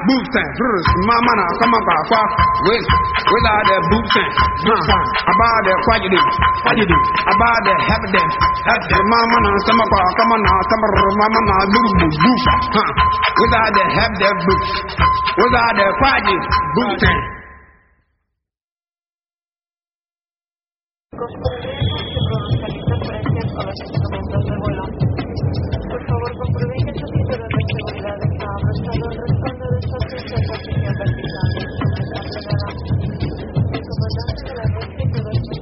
boots and mama na come up without the boots and about the what you do about the have them mama na come up come on mama na boo without the have the boots without the what you boots